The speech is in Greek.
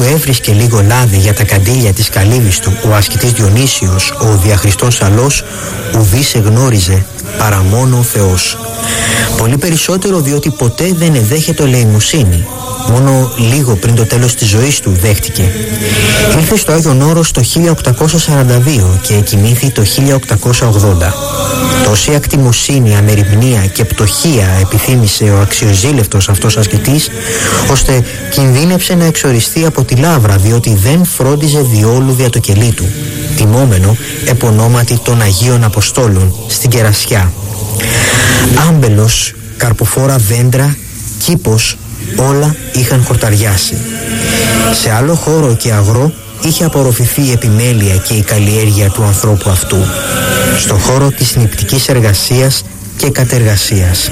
έβρισκε λίγο λάδι για τα καντήλια της καλύβης του ο ασκητής Διονύσιος, ο διαχριστός Σαλός, ουδή σε γνώριζε παρά μόνο ο Θεός. Πολύ περισσότερο διότι ποτέ δεν εδέχεται ελεημοσύνη. Μόνο λίγο πριν το τέλος της ζωής του δέχτηκε. Ήρθε στο Άγιον Όρος το 1842 και εκοιμήθη το 1880. Τόση ακτιμοσύνη, αμεριμνία και πτωχία επιθύμησε ο αξιοζήλευτος αυτός ασκητής, ώστε κινδύνεψε να εξοριστεί από τη λάβρα, διότι δεν φρόντιζε διόλου δια το κελί του, τιμόμενο επωνόματι των Αγίων Αποστόλων στην Κερασιά. Άμπελος, καρποφόρα δέντρα, κήπος, όλα είχαν χορταριάσει. Σε άλλο χώρο και αγρό είχε απορροφηθεί η επιμέλεια και η καλλιέργεια του ανθρώπου αυτού, στο χώρο της νηπτικής εργασίας και κατεργασίας.